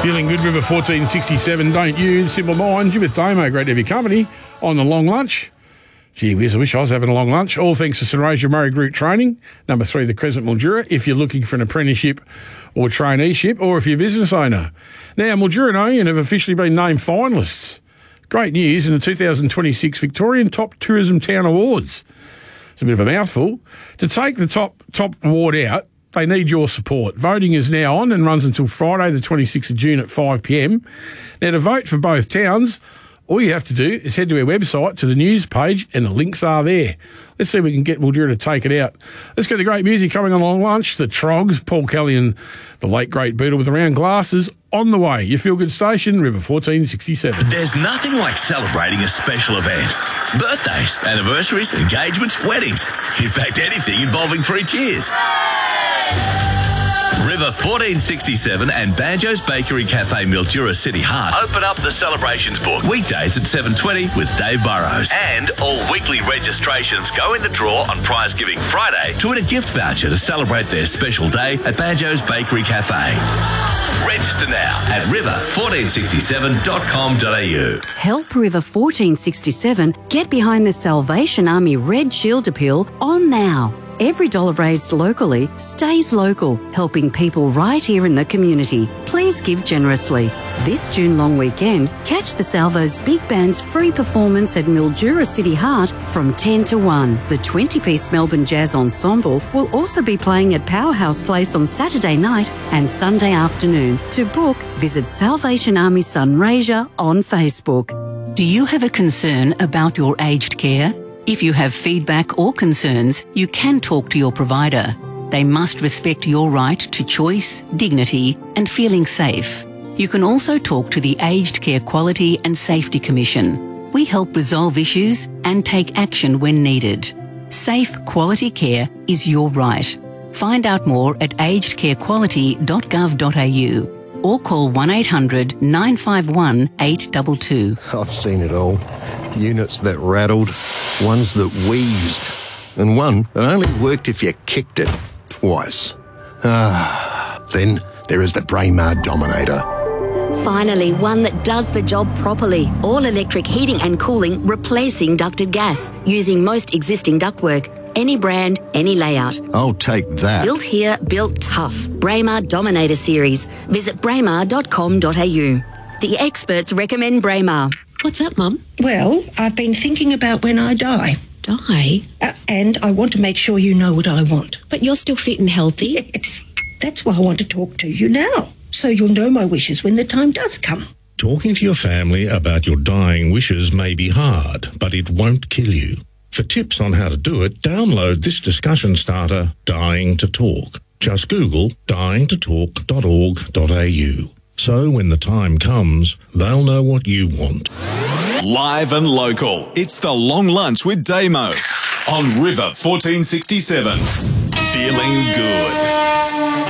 Feeling good, River 1467, don't you? Simple Minds, you with Damo. Great to have your company on the long lunch. Gee whiz, I wish I was having a long lunch. All thanks to St Roger Murray Group Training, number 3, the Crescent Mildura, if you're looking for an apprenticeship or traineeship, or if you're a business owner. Now, Mildura and Oyen have officially been named finalists. Great news in the 2026 Victorian Top Tourism Town Awards. It's a bit of a mouthful. To take the top award out, they need your support. Voting is now on and runs until Friday, the 26th of June at 5 p.m. Now, to vote for both towns, all you have to do is head to our website, to the news page, and the links are there. Let's see if we can get Mildura to take it out. Let's get the great music coming on long lunch. The Trogs, Paul Kelly and the late great Beatle with the round glasses on the way. Your feel good station, River 1467. There's nothing like celebrating a special event. Birthdays, anniversaries, engagements, weddings. In fact, anything involving 3 cheers. River 1467 and Banjo's Bakery Cafe Mildura City Heart open up the celebrations book weekdays at 7:20 with Dave Burrows. And all weekly registrations go in the draw on Prize Giving Friday to win a gift voucher to celebrate their special day at Banjo's Bakery Cafe. Register now at river1467.com.au. Help River 1467 get behind the Salvation Army Red Shield Appeal on now. Every dollar raised locally stays local, helping people right here in the community. Please give generously. This June long weekend, catch the Salvo's Big Band's free performance at Mildura City Heart from 10 to 1. The 20-piece Melbourne Jazz Ensemble will also be playing at Powerhouse Place on Saturday night and Sunday afternoon. To book, visit Salvation Army Sunraysia on Facebook. Do you have a concern about your aged care? If you have feedback or concerns, you can talk to your provider. They must respect your right to choice, dignity, and feeling safe. You can also talk to the Aged Care Quality and Safety Commission. We help resolve issues and take action when needed. Safe, quality care is your right. Find out more at agedcarequality.gov.au or call 1800 951 822. I've seen it all. Units that rattled, ones that wheezed, and one that only worked if you kicked it twice. Then there is the Braemar Dominator. Finally, one that does the job properly. All-electric heating and cooling, replacing ducted gas, using most existing ductwork. Any brand, any layout. I'll take that. Built here, built tough. Braemar Dominator Series. Visit braemar.com.au. The experts recommend Braemar. What's up, Mum? Well, I've been thinking about when I die. Die? And I want to make sure you know what I want. But you're still fit and healthy. Yes. That's why I want to talk to you now, so you'll know my wishes when the time does come. Talking to your family about your dying wishes may be hard, but it won't kill you. For tips on how to do it, download this discussion starter, Dying to Talk. Just Google dyingtotalk.org.au. So when the time comes, they'll know what you want. Live and local, it's the Long Lunch with Damo on River 1467. Feeling good.